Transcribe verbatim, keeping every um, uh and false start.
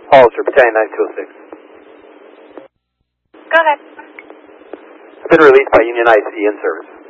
Hollister, Battalion nine two oh six. Go ahead. I've been released by Union I C in service.